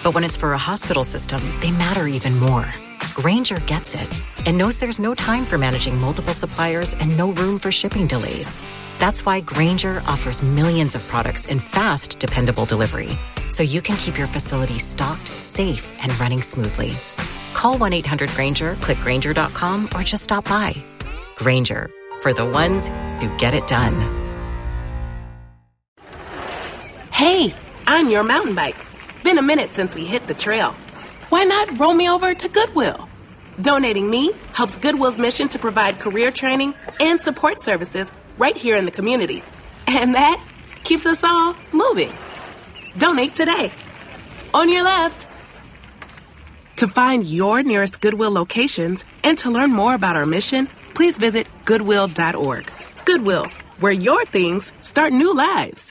But when it's for a hospital system, they matter even more. Grainger gets it and knows there's no time for managing multiple suppliers and no room for shipping delays. That's why Grainger offers millions of products in fast, dependable delivery, so you can keep your facility stocked, safe, and running smoothly. Call 1-800-GRAINGER, click Grainger.com, or just stop by. Grainger, for the ones who get it done. Hey, I'm your mountain bike. Been a minute since we hit the trail. Why not roll me over to Goodwill? Donating me helps Goodwill's mission to provide career training and support services right here in the community. And that keeps us all moving. Donate today. On your left. To find your nearest Goodwill locations and to learn more about our mission, please visit Goodwill.org. Goodwill, where your things start new lives.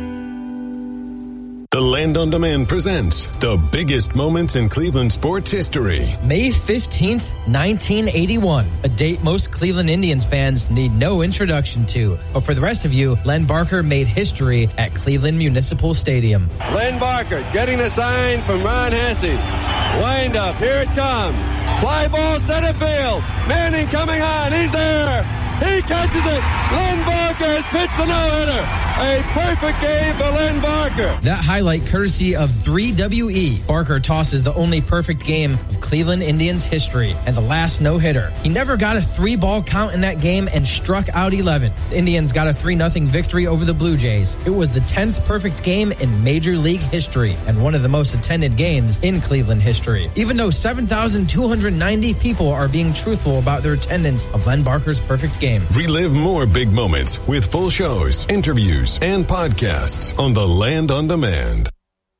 The Land on Demand presents the biggest moments in Cleveland sports history. May 15th, 1981, a date most Cleveland Indians fans need no introduction to. But for the rest of you, Len Barker made history at Cleveland Municipal Stadium. Len Barker getting the sign from Ron Hesse. Wind up, here it comes. Fly ball center field. Manning coming on, he's there. He catches it. Len Barker has pitched the no-hitter. A perfect game for Len Barker. That highlight courtesy of 3WE. Barker tosses the only perfect game of Cleveland Indians history and the last no-hitter. He never got a 3-ball count in that game and struck out 11. The Indians got a 3-0 victory over the Blue Jays. It was the 10th perfect game in Major League history and one of the most attended games in Cleveland history. Even though 7,290 people are being truthful about their attendance of Len Barker's perfect game. Relive more big moments with full shows, interviews, and podcasts on the Land on Demand.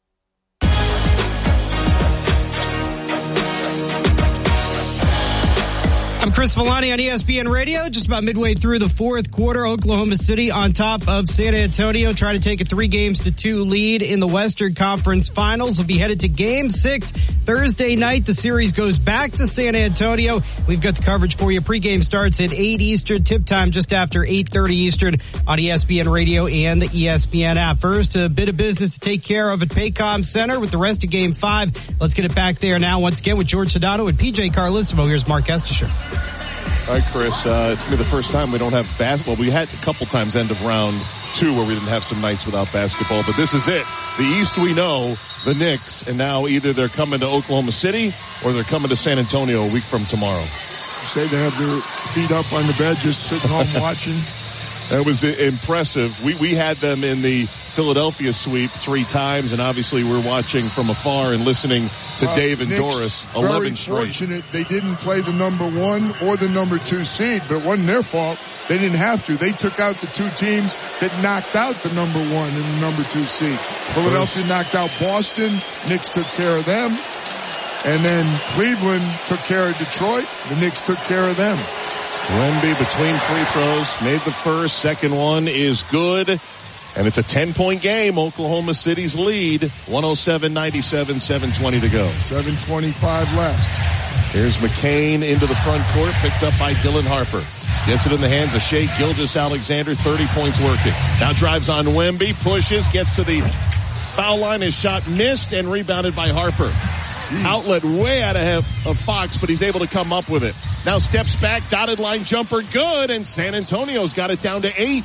I'm Chris Villani on ESPN Radio. Just about midway through the fourth quarter, Oklahoma City on top of San Antonio, trying to take a 3-2 lead in the Western Conference Finals. We'll be headed to Game 6 Thursday night. The series goes back to San Antonio. We've got the coverage for you. Pregame starts at 8 Eastern. Tip time just after 8:30 Eastern on ESPN Radio and the ESPN app. First, a bit of business to take care of at Paycom Center with the rest of Game 5. Let's get it back there now once again with George Sedano and PJ Carlissimo. Here's Mark Estisher. All right, Chris, it's going to be the first time we don't have basketball. We had a couple times end of round 2 where we didn't have some nights without basketball, but this is it. The East we know, the Knicks, and now either they're coming to Oklahoma City or they're coming to San Antonio a week from tomorrow. You say they have their feet up on the bed just sitting home watching? That was impressive. We had them in the Philadelphia sweep 3 times, and obviously we're watching from afar and listening to Dave and Doris 11 straight. Very fortunate they didn't play the number 1 or the number 2 seed, but it wasn't their fault. They didn't have to. They took out the 2 teams that knocked out the number 1 and the number 2 seed. Philadelphia knocked out Boston. Knicks took care of them. And then Cleveland took care of Detroit. The Knicks took care of them. Wemby between free throws, made the first, second one is good, and it's a 10-point game. Oklahoma City's lead, 107-97, 7:20 to go. 7:25 left. Here's McCain into the front court, picked up by Dylan Harper. Gets it in the hands of Shai Gilgeous-Alexander, 30 points working. Now drives on Wemby, pushes, gets to the foul line, his shot missed and rebounded by Harper. Outlet way out of Fox, but he's able to come up with it. Now steps back, dotted line jumper, good, and San Antonio's got it down to 8.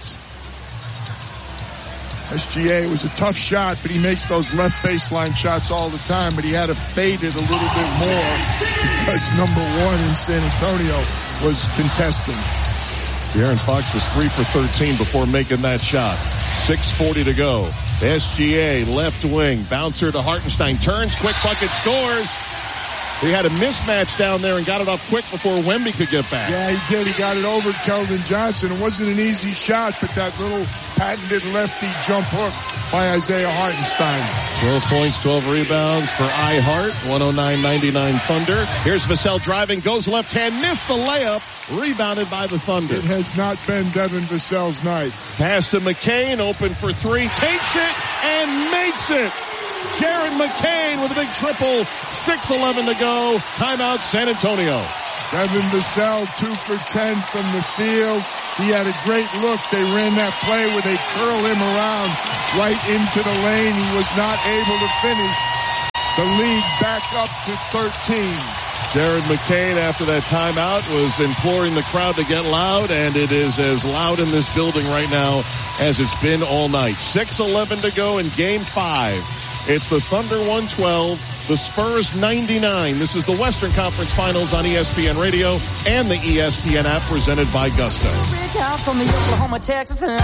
SGA was a tough shot, but he makes those left baseline shots all the time, but he had to fade it a little bit more because number 1 in San Antonio was contesting. De'Aaron Fox was 3 for 13 before making that shot. 6:40 to go. SGA, left wing, bouncer to Hartenstein, turns, quick bucket, scores. He had a mismatch down there and got it off quick before Wemby could get back. Yeah, he did. He got it over Keldon Johnson. It wasn't an easy shot, but that little patented lefty jump hook by Isaiah Hartenstein. 12 points, 12 rebounds for I Hart, 109-99 Thunder. Here's Vassell driving, goes left hand, missed the layup, rebounded by the Thunder. It has not been Devin Vassell's night. Pass to McCain, open for 3, takes it and makes it. Jared McCain with a big triple, 6:11 to go. Timeout, San Antonio. Devin Vassell, 2 for 10 from the field. He had a great look. They ran that play where they curl him around right into the lane. He was not able to finish. the lead back up to 13. Jared McCain, after that timeout, was imploring the crowd to get loud, and it is as loud in this building right now as it's been all night. 6:11 to go in Game 5. It's the Thunder 112, the Spurs 99. This is the Western Conference Finals on ESPN Radio and the ESPN app, presented by Gusto. From the Oklahoma, Texas line.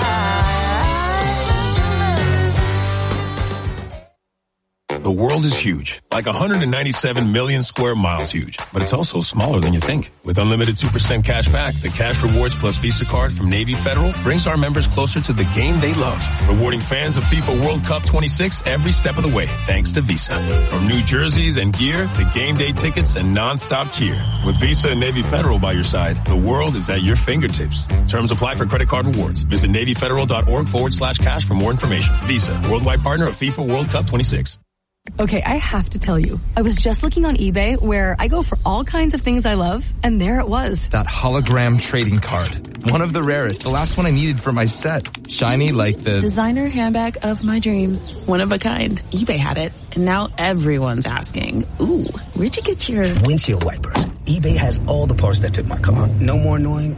The world is huge, like 197 million square miles huge, but it's also smaller than you think. With unlimited 2% cash back, the Cash Rewards Plus Visa card from Navy Federal brings our members closer to the game they love, rewarding fans of FIFA World Cup 26 every step of the way, thanks to Visa. From new jerseys and gear to game day tickets and non-stop cheer. With Visa and Navy Federal by your side, the world is at your fingertips. Terms apply for credit card rewards. Visit NavyFederal.org/cash for more information. Visa, worldwide partner of FIFA World Cup 26. Okay, I have to tell you, I was just looking on eBay where I go for all kinds of things I love, and there it was. That hologram trading card. One of the rarest, the last one I needed for my set. Shiny like the designer handbag of my dreams. One of a kind. eBay had it, and now everyone's asking, ooh, where'd you get your windshield wipers? eBay has all the parts that fit my car. No more annoying.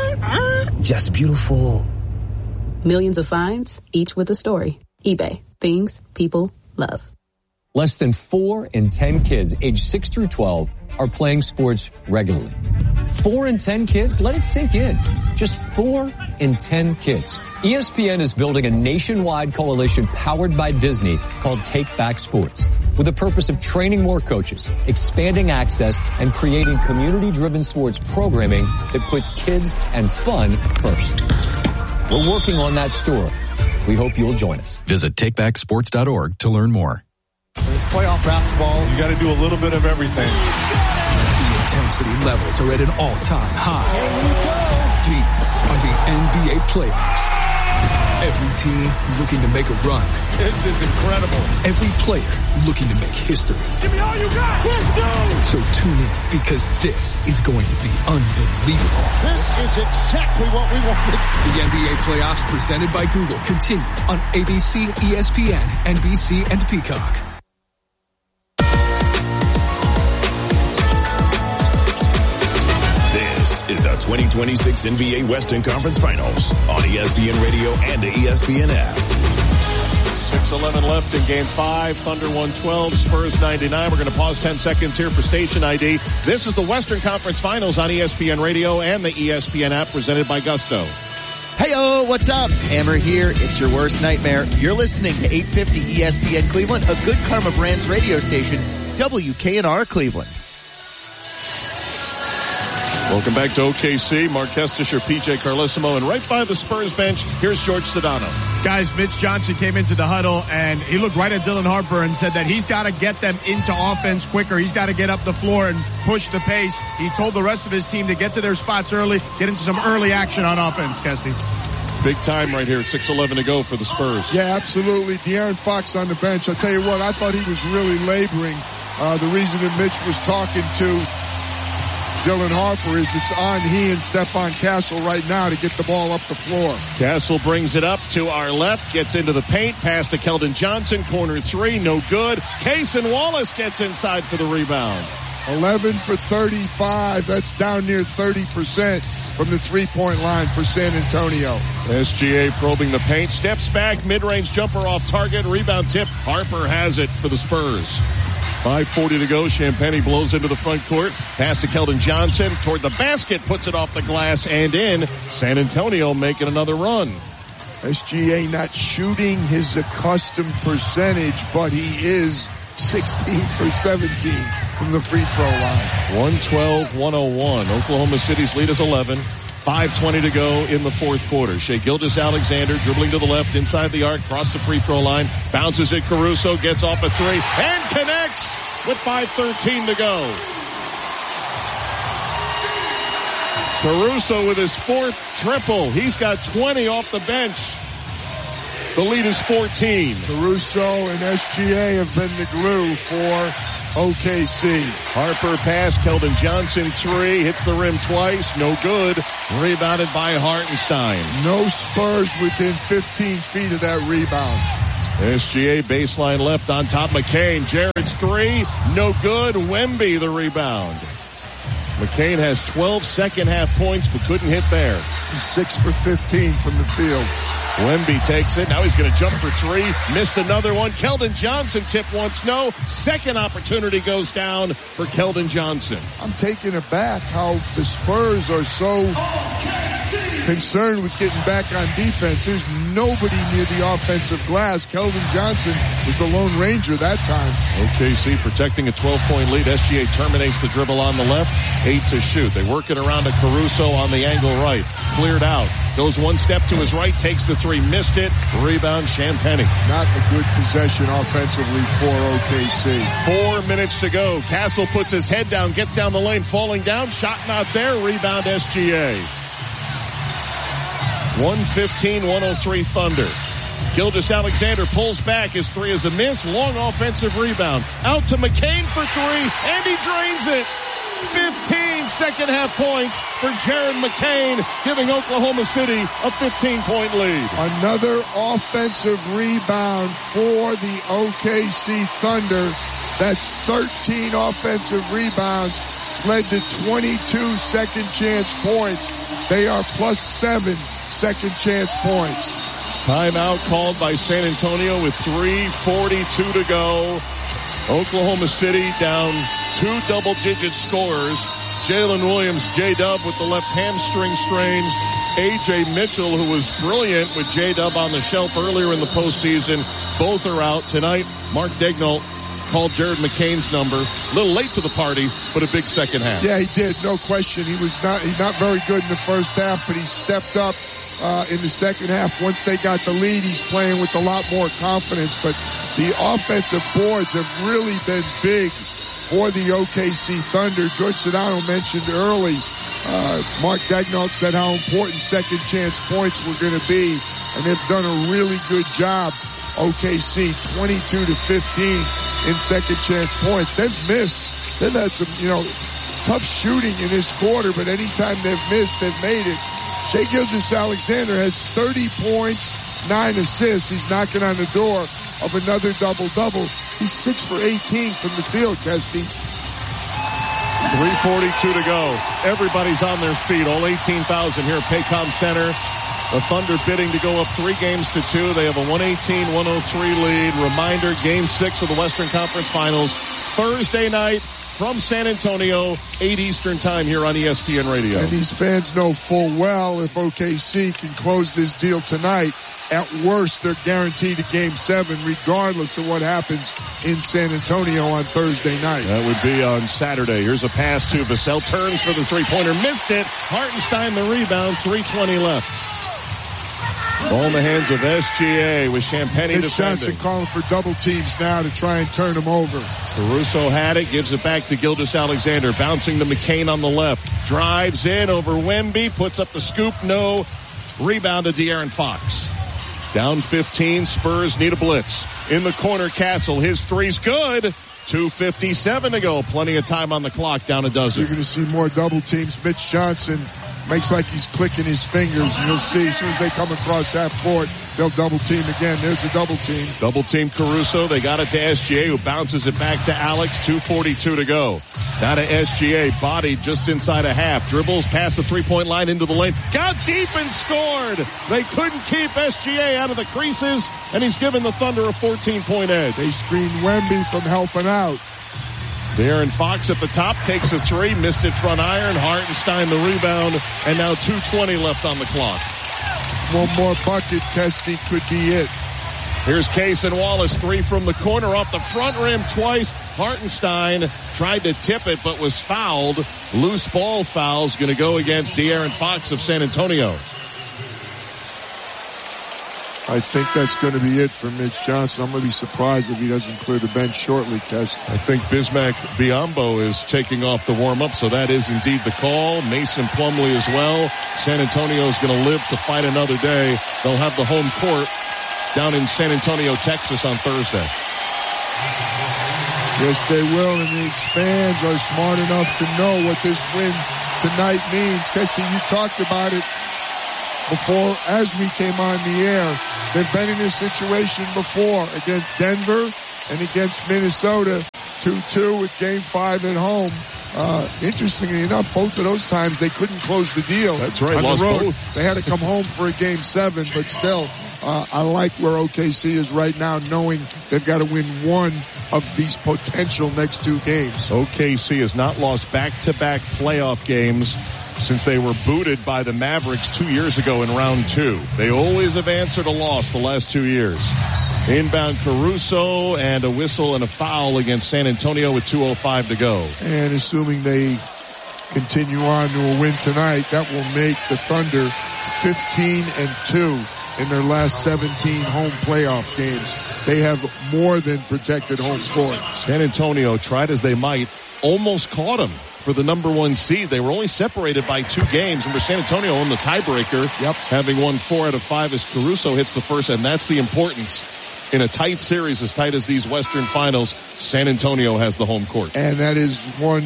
Just beautiful. Millions of finds, each with a story. eBay. Things people love. Less than 4 in 10 kids aged 6 through 12 are playing sports regularly. 4 in 10 kids? Let it sink in. Just 4 in 10 kids. ESPN is building a nationwide coalition powered by Disney called Take Back Sports, with the purpose of training more coaches, expanding access, and creating community-driven sports programming that puts kids and fun first. We're working on that story. We hope you'll join us. Visit takebacksports.org to learn more. It's playoff basketball. You got to do a little bit of everything. The intensity levels are at an all-time high. These are the NBA playoffs. Every team looking to make a run. This is incredible. Every player looking to make history. Give me all you got. Let's go. So tune in, because this is going to be unbelievable. This is exactly what we wanted. The NBA playoffs presented by Google continue on ABC, ESPN, NBC, and Peacock. Is the 2026 NBA Western Conference Finals on ESPN Radio and the ESPN app. 6:11 left in Game 5. Thunder 112, Spurs 99. We're going to pause 10 seconds here for station ID. This is the Western Conference Finals on ESPN Radio and the ESPN app, presented by Gusto. Hey-o, what's up? Hammer here. It's your worst nightmare. You're listening to 850 ESPN Cleveland, a Good Karma Brands radio station, WKNR Cleveland. Welcome back to OKC. Mark Kestisher, PJ Carlesimo, and right by the Spurs bench, here's George Sedano. Guys, Mitch Johnson came into the huddle, and he looked right at Dylan Harper and said that he's got to get them into offense quicker. He's got to get up the floor and push the pace. He told the rest of his team to get to their spots early, get into some early action on offense, Kesty. Big time right here at 6:11 to go for the Spurs. Yeah, absolutely. De'Aaron Fox on the bench. I'll tell you what, I thought he was really laboring. The reason that Mitch was talking to Dylan Harper is it's on he and Stephon Castle right now to get the ball up the floor. Castle brings it up to our left, gets into the paint, pass to Keldon Johnson, corner three, no good. Cason Wallace gets inside for the rebound. 11 for 35. That's down near 30% from the three-point line for San Antonio. SGA probing the paint, steps back, mid-range jumper off target, rebound tip. Harper has it for the Spurs. 5:40 to go. Champagny blows into the front court. Pass to Keldon Johnson toward the basket, puts it off the glass and in. San Antonio making another run. SGA not shooting his accustomed percentage, but he is 16 for 17 from the free throw line. 112-101. Oklahoma City's lead is 11. 5:20 to go in the fourth quarter. Shai Gilgeous-Alexander dribbling to the left inside the arc, across the free throw line, bounces it. Caruso gets off a three and connects with 5:13 to go. Caruso with his fourth triple. He's got 20 off the bench. The lead is 14. Caruso and SGA have been the glue for OKC. Harper pass, Keldon Johnson three, hits the rim twice, no good. Rebounded by Hartenstein. No Spurs within 15 feet of that rebound. SGA baseline left on top. McCain. Jared's three. No good. Wemby the rebound. McCain has 12 second-half points, but couldn't hit there. He's 6 for 15 from the field. Wemby takes it. Now he's going to jump for three. Missed another one. Keldon Johnson tip once. No. Second opportunity goes down for Keldon Johnson. I'm taken aback how the Spurs are so concerned with getting back on defense. There's nobody near the offensive glass. Keldon Johnson was the Lone Ranger that time. OKC protecting a 12-point lead. SGA terminates the dribble on the left. 8 to shoot. They work it around to Caruso on the angle right. Cleared out. Goes one step to his right. Takes the three. Missed it. Rebound Champagnie. Not a good possession offensively for OKC. 4 minutes to go. Castle puts his head down. Gets down the lane. Falling down. Shot not there. Rebound SGA. 115-103 Thunder. Gilgeous-Alexander pulls back. His three is a miss. Long offensive rebound. Out to McCain for three. And he drains it. 15 second-half points for Jared McCain, giving Oklahoma City a 15-point lead. Another offensive rebound for the OKC Thunder. That's 13 offensive rebounds. It's led to 22 second-chance points. They are +7 second-chance points. Timeout called by San Antonio with 3:42 to go. Oklahoma City down 2 double-digit scorers. Jalen Williams, J-Dub with the left hamstring strain. A.J. Mitchell, who was brilliant with J-Dub on the shelf earlier in the postseason. Both are out tonight. Mark Daigneault called Jared McCain's number. A little late to the party, but a big second half. Yeah, he did. No question. He's not very good in the first half, but he stepped up in the second half. Once they got the lead, he's playing with a lot more confidence. But the offensive boards have really been big for the OKC Thunder. George Sedano mentioned early, Mark Daigneault said how important second chance points were going to be, and they've done a really good job. OKC 22-15 in second chance points. They've missed. They've had some, tough shooting in this quarter, but anytime they've missed, they've made it. Shai Gilgeous-Alexander has 30 points, 9 assists. He's knocking on the door of another double-double. He's 6 for 18 from the field, Kesty. 3:42 to go. Everybody's on their feet. All 18,000 here at Paycom Center. The Thunder bidding to go up 3-2. They have a 118-103 lead. Reminder, Game 6 of the Western Conference Finals. Thursday night from San Antonio, 8 Eastern time here on ESPN Radio. And these fans know full well if OKC can close this deal tonight, at worst, they're guaranteed a Game 7, regardless of what happens in San Antonio on Thursday night. That would be on Saturday. Here's a pass to Vassell. Turns for the three-pointer. Missed it. Hartenstein the rebound. 3:20 left. Ball in the hands of SGA with Champagnie defending. Johnson calling for double teams now to try and turn him over. Caruso had it. Gives it back to Gilgeous-Alexander. Bouncing to McCain on the left. Drives in over Wemby. Puts up the scoop. No. Rebound to De'Aaron Fox. Down 15, Spurs need a blitz. In the corner, Castle, his three's good. 2:57 to go. Plenty of time on the clock, down a dozen. You're going to see more double teams. Mitch Johnson makes like he's clicking his fingers, and you'll see as soon as they come across half court, they'll double team again. There's a double team. Double team Caruso. They got it to SGA, who bounces it back to Alex. 2:42 to go. Now to SGA, bodied just inside a half. Dribbles past the three-point line into the lane. Got deep and scored. They couldn't keep SGA out of the creases, and he's given the Thunder a 14-point edge. They screened Wemby from helping out. De'Aaron Fox at the top takes a three. Missed it front iron. Hartenstein the rebound, and now 2:20 left on the clock. One more bucket, Testy, could be it. Here's Case and Wallace, three from the corner off the front rim twice. Hartenstein tried to tip it but was fouled. Loose ball foul's going to go against De'Aaron Fox of San Antonio. I think that's going to be it for Mitch Johnson. I'm going to be surprised if he doesn't clear the bench shortly, Tess. I think Bismack Biyombo is taking off the warm-up, so that is indeed the call. Mason Plumlee as well. San Antonio is going to live to fight another day. They'll have the home court down in San Antonio, Texas on Thursday. Yes, they will, and the fans are smart enough to know what this win tonight means. Kesty, you talked about it before as we came on the air. They've been in this situation before against Denver and against Minnesota, 2-2 with Game 5 at home. Interestingly enough, both of those times they couldn't close the deal. That's right, on lost the road. both. They had to come home for a Game 7, but still, I like where OKC is right now, knowing they've got to win one of these potential next 2 games. OKC has not lost back-to-back playoff games since they were booted by the Mavericks 2 years ago in round 2. They always have answered a loss the last 2 years. Inbound Caruso and a whistle and a foul against San Antonio with 2:05 to go. And assuming they continue on to a win tonight, that will make the Thunder 15-2 in their last 17 home playoff games. They have more than protected home court. San Antonio, tried as they might, almost caught them for the number 1 seed. They were only separated by 2 games. Remember, San Antonio on the tiebreaker, having won 4 out of 5 as Caruso hits the first, and that's the importance. In a tight series, as tight as these Western Finals, San Antonio has the home court. And that is one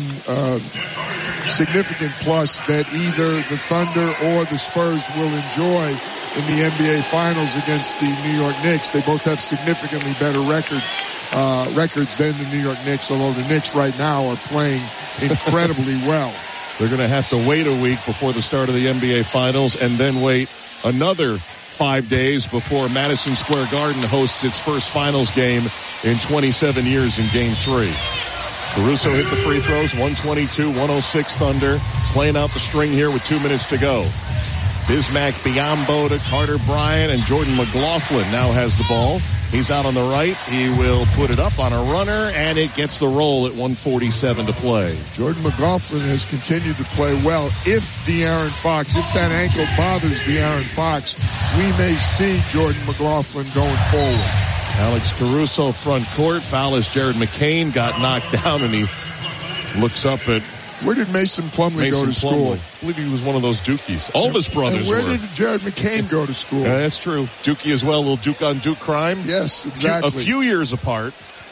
significant plus that either the Thunder or the Spurs will enjoy in the NBA Finals against the New York Knicks. They both have significantly better records than the New York Knicks, although the Knicks right now are playing incredibly well. They're going to have to wait a week before the start of the NBA Finals and then wait another 5 days before Madison Square Garden hosts its first finals game in 27 years in Game 3. Caruso hit the free throws, 122-106 Thunder, playing out the string here with 2 minutes to go. Bismack Biyombo to Carter Bryant, and Jordan McLaughlin now has the ball. He's out on the right. He will put it up on a runner, and it gets the roll at 1:47 to play. Jordan McLaughlin has continued to play well. If that ankle bothers De'Aaron Fox, we may see Jordan McLaughlin going forward. Alex Caruso front court. Foul as Jared McCain got knocked down, and he looks up at... Where did Mason Plumlee go to school? I believe he was one of those Dukies. All of his brothers were. And where did Jared McCain go to school? Yeah, that's true. Dookie as well, a little Duke-on-Duke crime. Yes, exactly. A few years apart.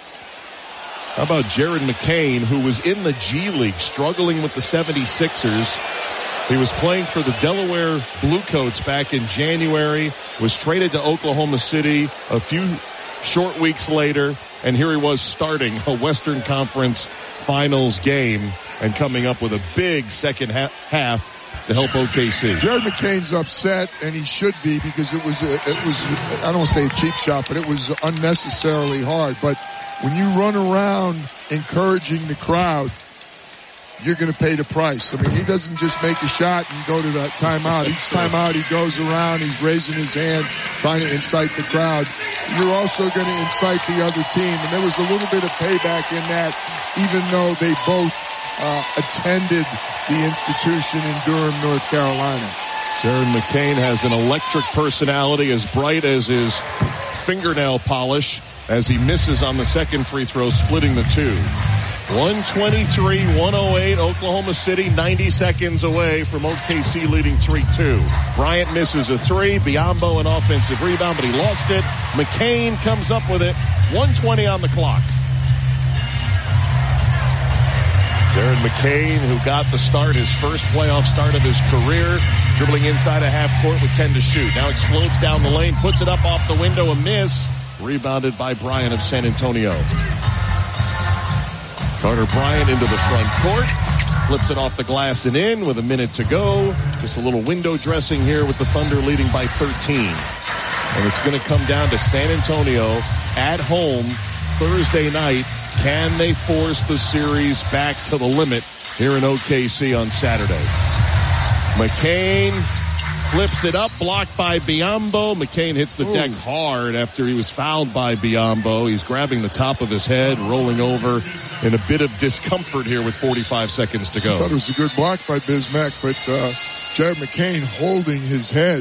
How about Jared McCain, who was in the G League, struggling with the 76ers. He was playing for the Delaware Bluecoats back in January, was traded to Oklahoma City a few short weeks later, and here he was starting a Western Conference Finals game and coming up with a big second half to help OKC. Jared McCain's upset, and he should be, because it was I don't want to say a cheap shot, but it was unnecessarily hard. But when you run around encouraging the crowd, you're going to pay the price. I mean, he doesn't just make a shot and go to the timeout. Each timeout he goes around, he's raising his hand, trying to incite the crowd. You're also going to incite the other team. And there was a little bit of payback in that, even though they both attended the institution in Durham, North Carolina. Jared McCain has an electric personality, as bright as his fingernail polish, as he misses on the second free throw, splitting the 2. 123-108, Oklahoma City 90 seconds away from OKC leading 3-2. Bryant misses a 3. Biyombo an offensive rebound, but he lost it. McCain comes up with it. 1:20 on the clock. Jared McCain, who got the start, his first playoff start of his career, dribbling inside a half court with 10 to shoot. Now explodes down the lane, puts it up off the window, a miss. Rebounded by Bryant of San Antonio. Carter Bryant into the front court. Flips it off the glass and in with a minute to go. Just a little window dressing here with the Thunder leading by 13. And it's going to come down to San Antonio at home Thursday night. Can they force the series back to the limit here in OKC on Saturday? McCain flips it up, blocked by Biyombo. McCain hits the deck hard after he was fouled by Biyombo. He's grabbing the top of his head, rolling over in a bit of discomfort here with 45 seconds to go. I thought it was a good block by Bismack, but Jared McCain holding his head.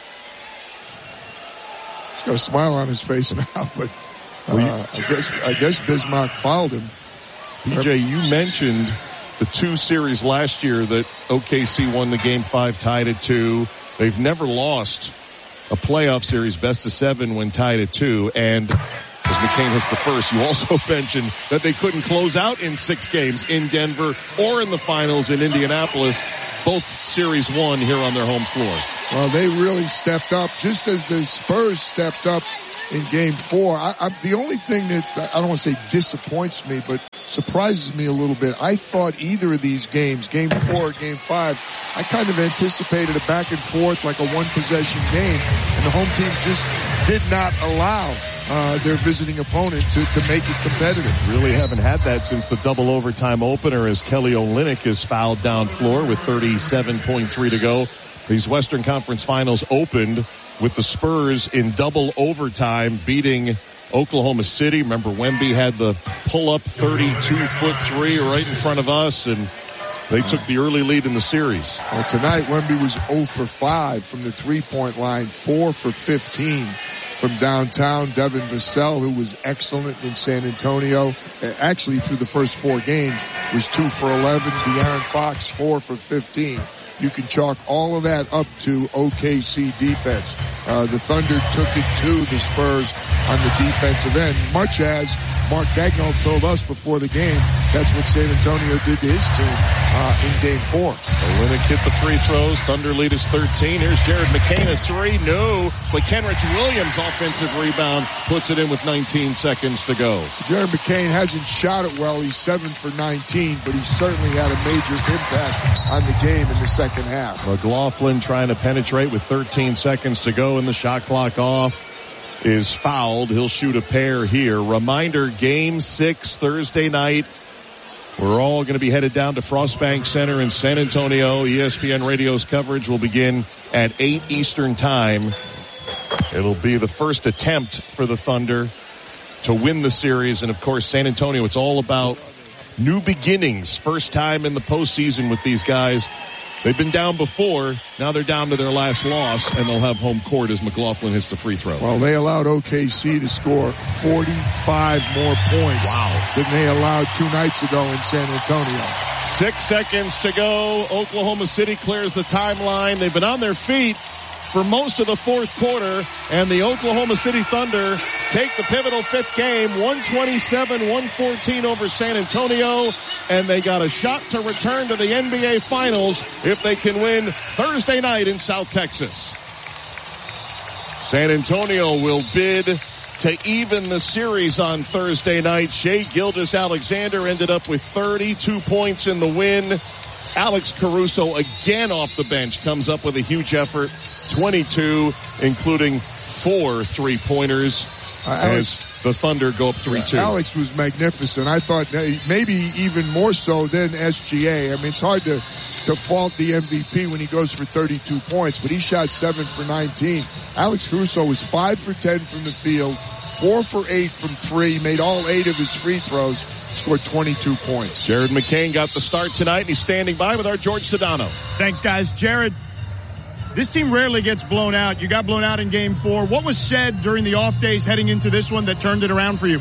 He's got a smile on his face now, but I guess Bismack fouled him. PJ, you mentioned the 2 series last year that OKC won the Game 5, tied at 2. They've never lost a playoff series best of 7 when tied at 2. And as McCain hits the first, you also mentioned that they couldn't close out in 6 games in Denver or in the finals in Indianapolis. Both series won here on their home floor. Well, they really stepped up, just as the Spurs stepped up in Game 4. The only thing that, I don't want to say disappoints me, but surprises me a little bit, I thought either of these games, Game 4 or Game 5, I kind of anticipated a back and forth, like a one-possession game, and the home team just did not allow their visiting opponent to make it competitive. Really haven't had that since the double overtime opener, as Kelly Olynyk is fouled down floor with 37.3 to go. These Western Conference Finals opened with the Spurs in double overtime beating Oklahoma City. Remember, Wemby had the pull-up 32-foot three right in front of us, and they took the early lead in the series. Well, tonight, Wemby was 0 for 5 from the three-point line, 4 for 15 from downtown. Devin Vassell, who was excellent in San Antonio, actually through the first 4 games, was 2 for 11. De'Aaron Fox, 4 for 15. You can chalk all of that up to OKC defense. The Thunder took it to the Spurs on the defensive end, much as Mark Daigneault told us before the game. That's what San Antonio did to his team in Game 4. Olynyk hit the free throws. Thunder lead is 13. Here's Jared McCain, a 3. No, but Kenrich Williams' offensive rebound puts it in with 19 seconds to go. Jared McCain hasn't shot it well. He's 7 for 19, but he certainly had a major impact on the game in the second half. McLaughlin trying to penetrate with 13 seconds to go, and the shot clock off. Is fouled. He'll shoot a pair here. Reminder, Game 6 Thursday night. We're all going to be headed down to Frostbank Center in San Antonio. ESPN Radio's coverage will begin at 8 Eastern Time. It'll be the first attempt for the Thunder to win the series. And, of course, San Antonio, it's all about new beginnings. First time in the postseason with these guys. They've been down before. Now they're down to their last loss, and they'll have home court as McLaughlin hits the free throw. Well, they allowed OKC to score 45 more points than they allowed 2 nights ago in San Antonio. 6 seconds to go. Oklahoma City clears the timeline. They've been on their feet for most of the fourth quarter, and the Oklahoma City Thunder take the pivotal 5th game, 127-114 over San Antonio, and they got a shot to return to the NBA Finals if they can win Thursday night in South Texas. San Antonio will bid to even the series on Thursday night. Shai Gilgeous-Alexander ended up with 32 points in the win. Alex Caruso, again off the bench, comes up with a huge effort. 22, including 4 3-pointers as the Thunder go up 3-2. Alex was magnificent. I thought maybe even more so than SGA. I mean, it's hard to fault the MVP when he goes for 32 points, but he shot 7 for 19. Alex Caruso was 5 for 10 from the field, 4 for 8 from 3, made all 8 of his free throws, scored 22 points. Jared McCain got the start tonight, and he's standing by with our George Sedano. Thanks, guys. Jared, this team rarely gets blown out. You got blown out in Game 4. What was said during the off days heading into this one that turned it around for you?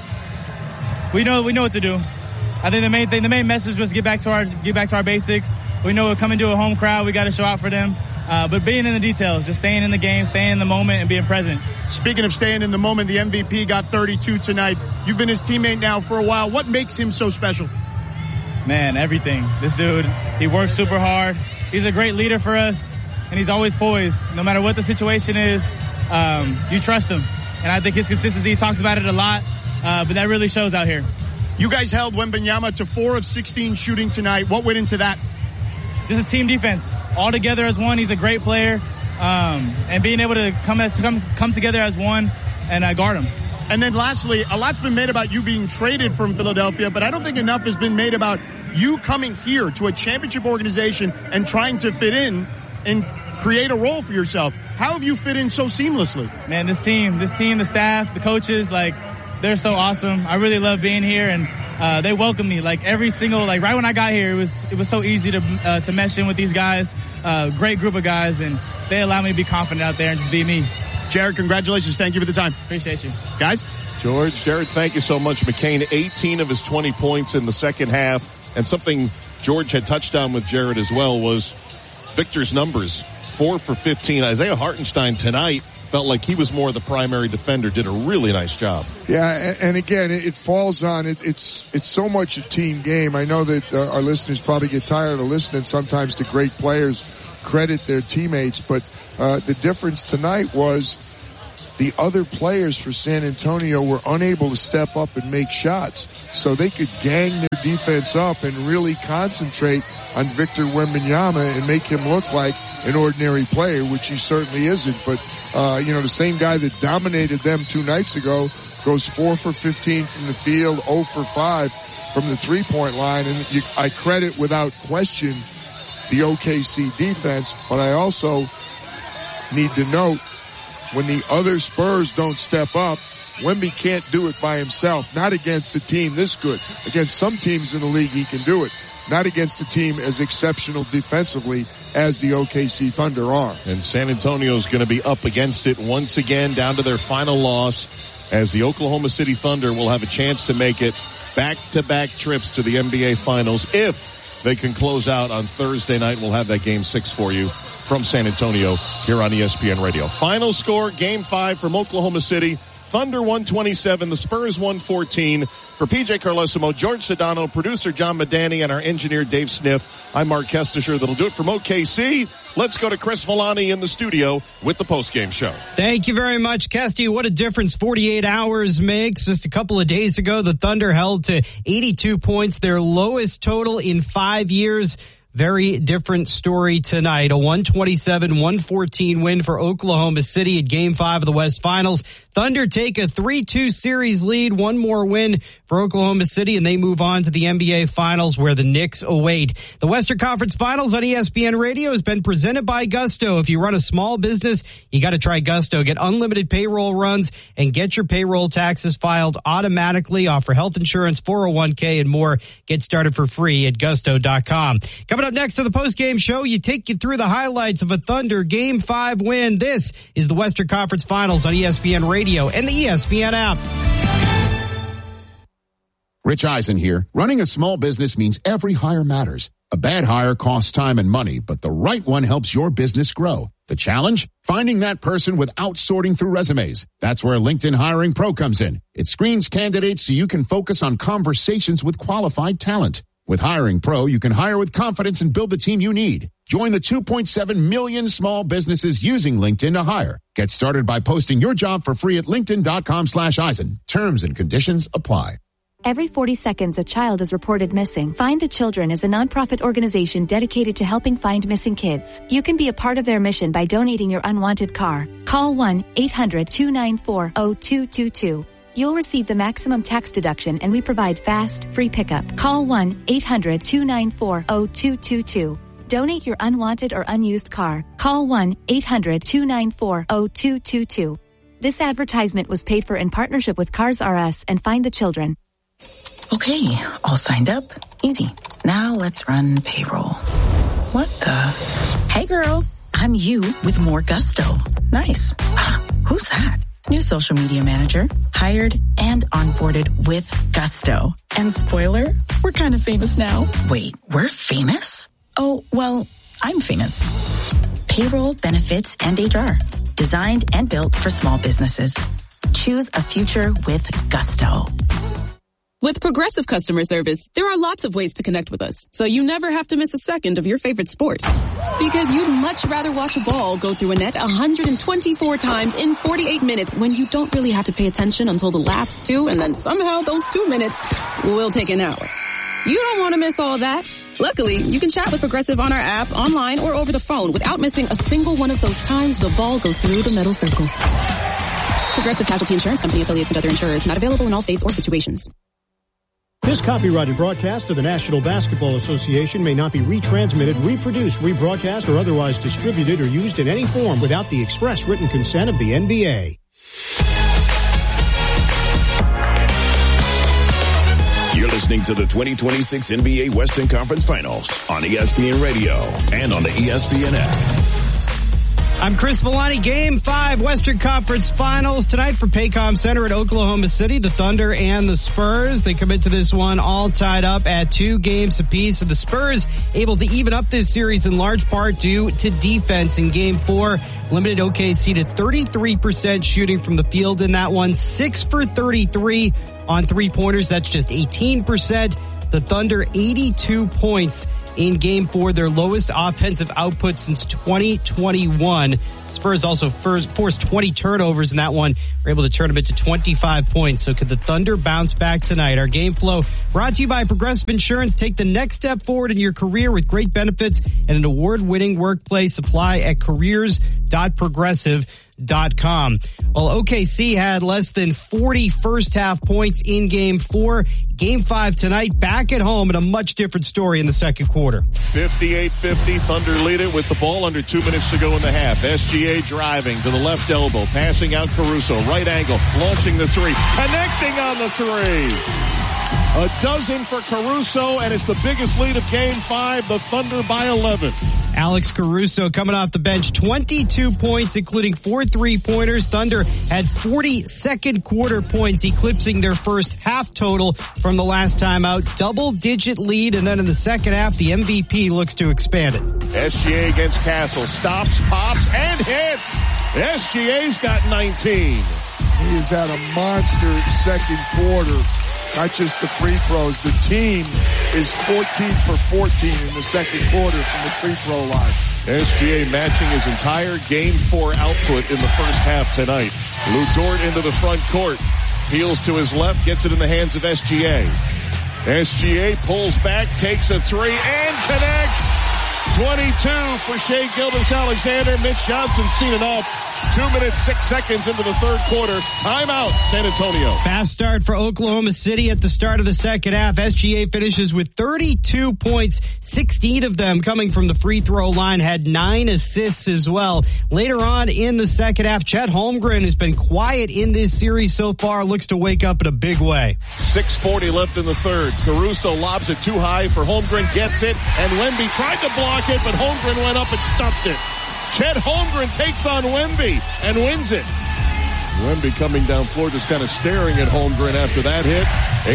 We know what to do. I think the main message was get back to our basics. We know we're coming to a home crowd. We got to show out for them. But being in the details, just staying in the game, staying in the moment, and being present. Speaking of staying in the moment, the MVP got 32 tonight. You've been his teammate now for a while. What makes him so special? Man, everything. This dude, he works super hard. He's a great leader for us, and he's always poised. No matter what the situation is, you trust him. And I think his consistency, he talks about it a lot, but that really shows out here. You guys held Wembanyama to 4 of 16 shooting tonight. What went into that? Just a team defense. All together as one. He's a great player. And being able to come together as one and guard him. And then lastly, a lot's been made about you being traded from Philadelphia, but I don't think enough has been made about you coming here to a championship organization and trying to fit in and create a role for yourself. How have you fit in so seamlessly? Man, this team, the staff, the coaches, they're so awesome. I really love being here, and they welcome me every single right when I got here. It was so easy to mesh in with these guys. Great group of guys, and they allow me to be confident out there and just be me. Jared, congratulations. Thank you for the time. Appreciate you. Guys? George, Jared, thank you so much. McCain, 18 of his 20 points in the second half. And something George had touched on with Jared as well was Victor's numbers. 4 for 15. Isaiah Hartenstein tonight felt like he was more the primary defender, did a really nice job. Yeah, and again, it falls on it's so much a team game. I know that our listeners probably get tired of listening sometimes to great players credit their teammates. But the difference tonight was the other players for San Antonio were unable to step up and make shots. So they could gang their defense up and really concentrate on Victor Wembanyama and make him look like an ordinary player, which he certainly isn't. But, the same guy that dominated them 2 nights ago goes 4 for 15 from the field, 0 for 5 from the three-point line. And I credit without question the OKC defense, but I also need to note when the other Spurs don't step up, Wemby can't do it by himself. Not against a team this good. Against some teams in the league, he can do it. Not against a team as exceptional defensively as the OKC Thunder are. And San Antonio's going to be up against it once again, down to their final loss, as the Oklahoma City Thunder will have a chance to make it back-to-back trips to the NBA Finals if they can close out on Thursday night. We'll have that Game 6 for you from San Antonio here on ESPN Radio. Final score, Game 5 from Oklahoma City. Thunder 127, the Spurs 114. For PJ Carlesimo, George Sedano, producer John Medani, and our engineer Dave Sniff, I'm Mark Kestisher. That'll do it from OKC. Let's go to Chris Villani in the studio with the postgame show. Thank you very much, Kesty. What a difference 48 hours makes. Just a couple of days ago, the Thunder held to 82 points, their lowest total in 5 years. Very different story tonight. A 127-114 win for Oklahoma City at Game 5 of the West Finals. Thunder take a 3-2 series lead. One more win for Oklahoma City, and they move on to the NBA Finals where the Knicks await. The Western Conference Finals on ESPN Radio has been presented by Gusto. If you run a small business, you got to try Gusto. Get unlimited payroll runs and get your payroll taxes filed automatically. Offer health insurance, 401k, and more. Get started for free at gusto.com. Coming up next to the postgame show, you take you through the highlights of a Thunder Game 5 win. This is the Western Conference Finals on ESPN Radio and the ESPN app. Rich Eisen here. Running a small business means every hire matters. A bad hire costs time and money, but the right one helps your business grow. The challenge? Finding that person without sorting through resumes. That's where LinkedIn Hiring Pro comes in. It screens candidates so you can focus on conversations with qualified talent. With Hiring Pro, you can hire with confidence and build the team you need. Join the 2.7 million small businesses using LinkedIn to hire. Get started by posting your job for free at linkedin.com/Eisen. Terms and conditions apply. Every 40 seconds, a child is reported missing. Find the Children is a nonprofit organization dedicated to helping find missing kids. You can be a part of their mission by donating your unwanted car. Call 1-800-294-0222. You'll receive the maximum tax deduction, and we provide fast, free pickup. Call 1-800-294-0222. Donate your unwanted or unused car. Call 1-800-294-0222. This advertisement was paid for in partnership with Cars R Us and Find the Children. Okay, all signed up. Easy. Now let's run payroll. What the? Hey girl, I'm you with more Gusto. Nice. Who's that? New social media manager, hired and onboarded with Gusto. And spoiler, we're kind of famous now. Wait, we're famous? Oh, well, I'm famous. Payroll, benefits, and HR. Designed and built for small businesses. Choose a future with Gusto. With Progressive Customer Service, there are lots of ways to connect with us, so you never have to miss a second of your favorite sport. Because you'd much rather watch a ball go through a net 124 times in 48 minutes when you don't really have to pay attention until the last two, and then somehow those 2 minutes will take an hour. You don't want to miss all that. Luckily, you can chat with Progressive on our app, online, or over the phone without missing a single one of those times the ball goes through the metal circle. Progressive Casualty Insurance Company, affiliates, and other insurers. Not available in all states or situations. This copyrighted broadcast of the National Basketball Association may not be retransmitted, reproduced, rebroadcast, or otherwise distributed or used in any form without the express written consent of the NBA. You're listening to the 2026 NBA Western Conference Finals on ESPN Radio and on the ESPN app. I'm Chris Villani. Game 5 Western Conference Finals tonight for Paycom Center at Oklahoma City. The Thunder and the Spurs. They come into this one all tied up at 2 games apiece. So the Spurs able to even up this series in large part due to defense in Game 4. Limited OKC to 33% shooting from the field in that one. 6 for 33 on 3-pointers. That's just 18%. The Thunder 82 points in Game 4, their lowest offensive output since 2021. Spurs also forced 20 turnovers in that one. Were able to turn them into 25 points. So could the Thunder bounce back tonight? Our game flow brought to you by Progressive Insurance. Take the next step forward in your career with great benefits and an award-winning workplace. Apply at careers.progressive.com. Well, OKC had less than 40 first-half points in Game 4. Game 5 tonight, back at home, and a much different story in the second quarter. 58-50, Thunder lead it with the ball under 2 minutes to go in the half. SGA driving to the left elbow, passing out Caruso, right angle, launching the three, connecting on the three. A dozen for Caruso, and it's the biggest lead of Game 5, the Thunder by 11. Alex Caruso coming off the bench, 22 points, including 4 3-pointers. Thunder had 40 second quarter points, eclipsing their first half total from the last time out. Double-digit lead, and then in the second half, the MVP looks to expand it. SGA against Castle, stops, pops, and hits. SGA's got 19. He has had a monster second quarter. Not just the free throws. The team is 14 for 14 in the second quarter from the free throw line. SGA matching his entire Game 4 output in the first half tonight. Lou Dort into the front court. Peels to his left, gets it in the hands of SGA. SGA pulls back, takes a three, and connects. 22 for Shai Gilgeous-Alexander. Mitch Johnson seen enough. 2 minutes, 6 seconds into the third quarter. Timeout, San Antonio. Fast start for Oklahoma City at the start of the second half. SGA finishes with 32 points, 16 of them coming from the free throw line, had 9 assists as well. Later on in the second half, Chet Holmgren has been quiet in this series so far, looks to wake up in a big way. 6:40 left in the third. Caruso lobs it too high for Holmgren, gets it, and Wemby tried to block it, but Holmgren went up and stuffed it. Chet Holmgren takes on Wemby and wins it. Wemby coming down floor, just kind of staring at Holmgren after that hit.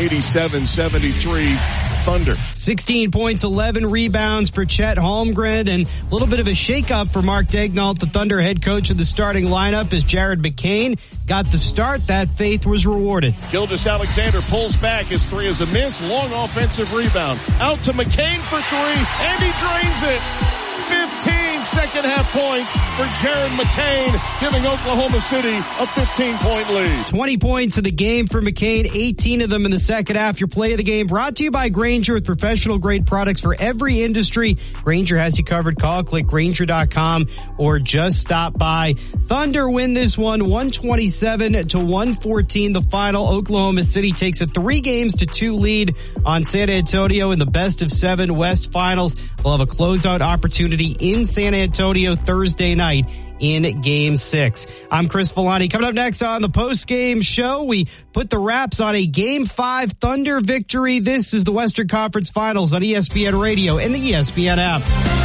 87-73 Thunder. 16 points, 11 rebounds for Chet Holmgren, and a little bit of a shakeup for Mark Daigneault, the Thunder head coach of the starting lineup, as Jared McCain got the start. That faith was rewarded. Gilgeous-Alexander pulls back. His three is a miss. Long offensive rebound. Out to McCain for three, and he drains it. 15 second half points for Jared McCain, giving Oklahoma City a 15-point lead. 20 points in the game for McCain, 18 of them in the second half. Your play of the game brought to you by Grainger, with professional grade products for every industry. Grainger has you covered. Call, click Grainger.com, or just stop by. Thunder win this one 127-114. The final. Oklahoma City takes a 3-2 lead on San Antonio in the best of 7 West Finals. We'll have a closeout opportunity in San Antonio Thursday night in Game 6. I'm Chris Villani. Coming up next on the post-game show, we put the wraps on a Game 5 Thunder victory. This is the Western Conference Finals on ESPN Radio and the ESPN app.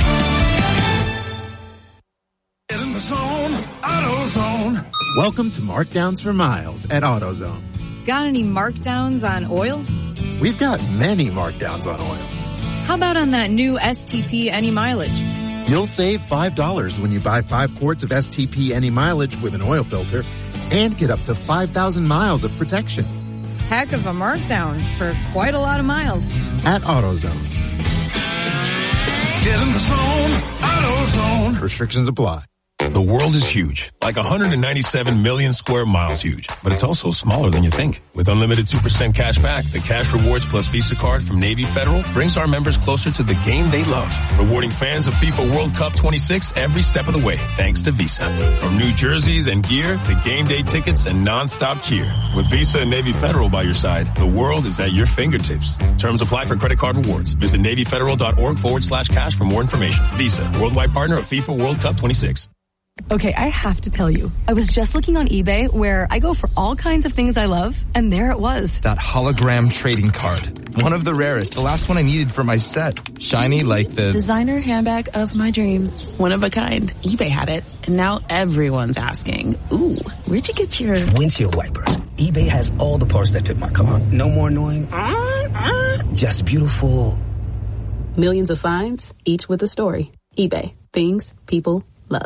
Get in the zone, AutoZone. Welcome to Markdowns for Miles at AutoZone. Got any markdowns on oil? We've got many markdowns on oil. How about on that new STP Any Mileage? You'll save $5 when you buy 5 quarts of STP Any Mileage with an oil filter and get up to 5,000 miles of protection. Heck of a markdown for quite a lot of miles. At AutoZone. Get in the zone, AutoZone. Restrictions apply. The world is huge, like 197 million square miles huge, but it's also smaller than you think. With unlimited 2% cash back, the Cash Rewards Plus Visa card from Navy Federal brings our members closer to the game they love, rewarding fans of FIFA World Cup 26 every step of the way, thanks to Visa. From new jerseys and gear to game day tickets and non-stop cheer. With Visa and Navy Federal by your side, the world is at your fingertips. Terms apply for credit card rewards. Visit NavyFederal.org/cash for more information. Visa, worldwide partner of FIFA World Cup 26. Okay, I have to tell you, I was just looking on eBay, where I go for all kinds of things I love, and there it was. That hologram trading card. One of the rarest. The last one I needed for my set. Shiny like the designer handbag of my dreams. One of a kind. eBay had it, and now everyone's asking, ooh, where'd you get your windshield wipers? eBay has all the parts that fit my car. No more annoying, just beautiful. Millions of finds, each with a story. eBay. Things people love.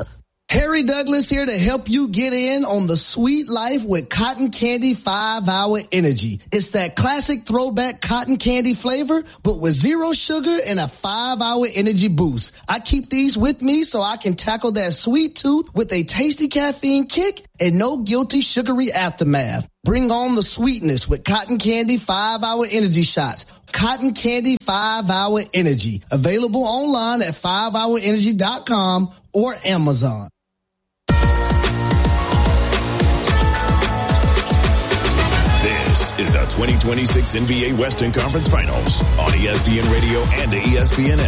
Harry Douglas here to help you get in on the sweet life with Cotton Candy 5-Hour Energy. It's that classic throwback cotton candy flavor, but with 0 sugar and a 5-hour energy boost. I keep these with me so I can tackle that sweet tooth with a tasty caffeine kick and no guilty sugary aftermath. Bring on the sweetness with Cotton Candy 5-Hour Energy Shots. Cotton Candy 5-Hour Energy. Available online at 5hourenergy.com or Amazon. This is the 2026 NBA Western Conference Finals on ESPN Radio and the ESPN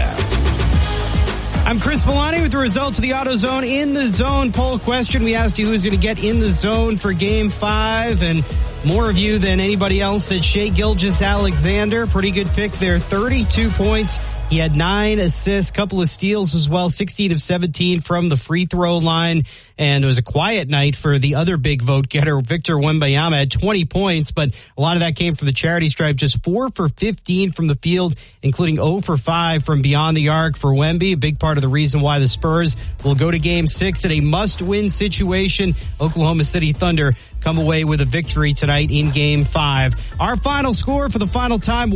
app. I'm Chris Villani with the results of the AutoZone In the Zone poll question. We asked you who's going to get in the zone for Game 5, and more of you than anybody else said Shai Gilgeous-Alexander. Pretty good pick there, 32 points. He had 9 assists, couple of steals as well, 16 of 17 from the free throw line. And it was a quiet night for the other big vote getter, Victor Wembanyama, had 20 points, but a lot of that came from the charity stripe. Just 4 for 15 from the field, including 0 for 5 from beyond the arc for Wemby. A big part of the reason why the Spurs will go to Game 6 in a must-win situation. Oklahoma City Thunder come away with a victory tonight in Game 5. Our final score for the final time,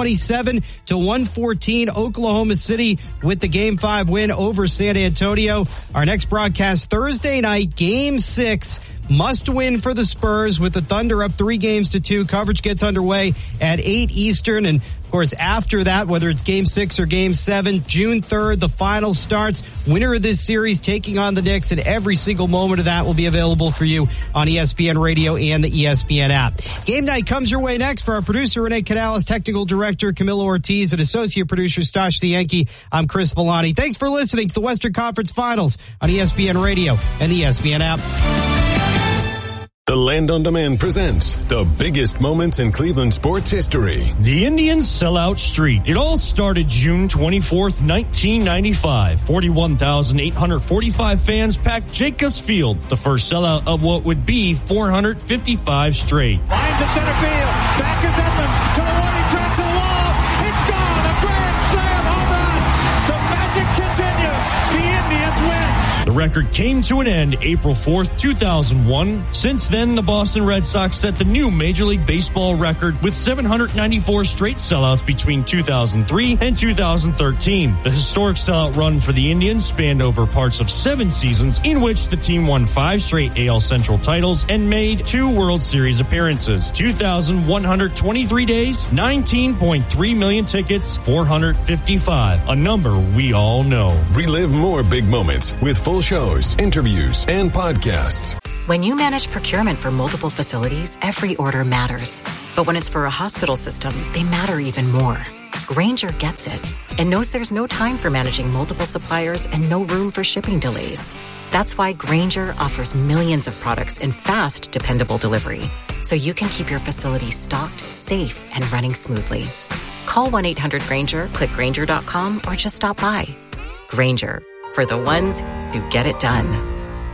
127-114. Oklahoma City with the Game 5 win over San Antonio. Our next broadcast Thursday night, Game 6. Must win for the Spurs with the Thunder up 3-2. Coverage gets underway at 8 Eastern. And, of course, after that, whether it's Game 6 or Game 7, June 3rd, the final starts. Winner of this series taking on the Knicks, and every single moment of that will be available for you on ESPN Radio and the ESPN app. Game night comes your way next. For our producer, Renee Canales, technical director, Camilo Ortiz, and associate producer, Stash Cienki, I'm Chris Villani. Thanks for listening to the Western Conference Finals on ESPN Radio and the ESPN app. The Land on Demand presents the biggest moments in Cleveland sports history. The Indians sell out street. It all started June 24th, 1995. 41,845 fans packed Jacobs Field, the first sellout of what would be 455 straight. Line to center field. Back is Edmonds to the warning track to the wall. It's gone. A grand slam home run. The magic continues. The Indians win. The record came to an end April 4th, 2001. Since then, the Boston Red Sox set the new Major League Baseball record with 794 straight sellouts between 2003 and 2013. The historic sellout run for the Indians spanned over parts of 7 seasons, in which the team won 5 straight AL Central titles and made 2 World Series appearances. 2,123 days, 19.3 million tickets, 455. A number we all know. Relive more big moments with full shows, interviews, and podcasts. When you manage procurement for multiple facilities, every order matters. But when it's for a hospital system, they matter even more. Grainger gets it and knows there's no time for managing multiple suppliers and no room for shipping delays. That's why Grainger offers millions of products in fast, dependable delivery, so you can keep your facility stocked, safe, and running smoothly. Call 1-800-GRAINGER, click Grainger.com, or just stop by. Grainger, for the ones who get it done.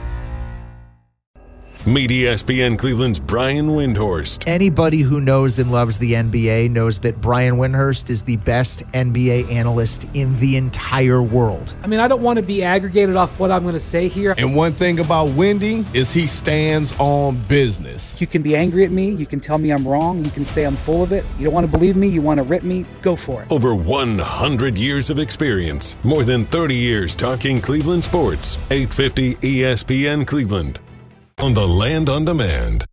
Meet ESPN Cleveland's Brian Windhorst. Anybody who knows and loves the NBA knows that Brian Windhorst is the best NBA analyst in the entire world. I mean, I don't want to be aggregated off what I'm going to say here. And one thing about Wendy is he stands on business. You can be angry at me. You can tell me I'm wrong. You can say I'm full of it. You don't want to believe me. You want to rip me. Go for it. Over 100 years of experience. More than 30 years talking Cleveland sports. 850 ESPN Cleveland. On the Land on Demand.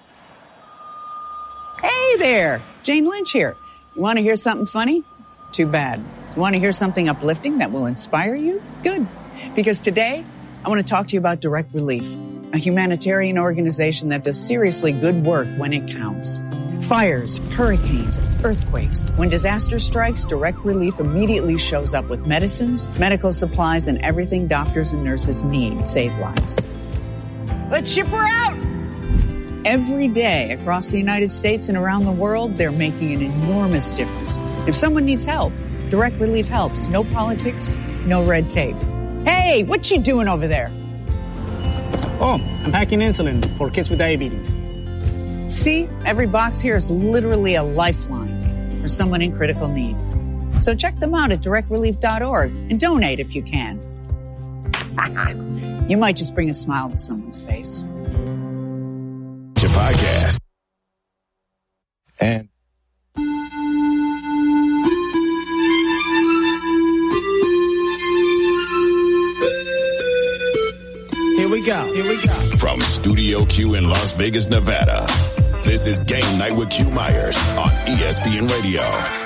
Hey there, Jane Lynch here. You want to hear something funny? Too bad. You want to hear something uplifting that will inspire you? Good. Because today, I want to talk to you about Direct Relief, a humanitarian organization that does seriously good work when it counts. Fires, hurricanes, earthquakes. When disaster strikes, Direct Relief immediately shows up with medicines, medical supplies, and everything doctors and nurses need to save lives. Let's ship her out! Every day across the United States and around the world, they're making an enormous difference. If someone needs help, Direct Relief helps. No politics, no red tape. Hey, what you doing over there? Oh, I'm packing insulin for kids with diabetes. See, every box here is literally a lifeline for someone in critical need. So check them out at directrelief.org and donate if you can. You might just bring a smile to someone's face. Your podcast. And Here we go. From Studio Q in Las Vegas, Nevada, this is Game Night with Q Myers on ESPN Radio.